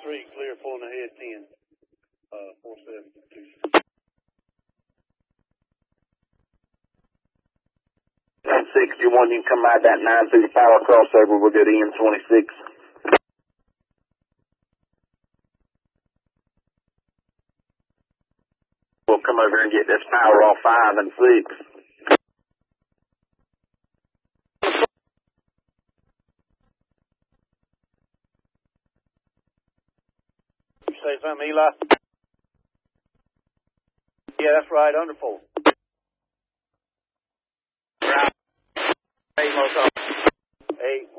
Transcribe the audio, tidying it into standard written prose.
3, clear 4 and ahead 10. 4726. 61, you can come by that 9 through the power crossover. We'll go to N26. We'll come over and get this power off 5 and 6. You say something, Eli? Yeah, that's right, under 4. Right. 8.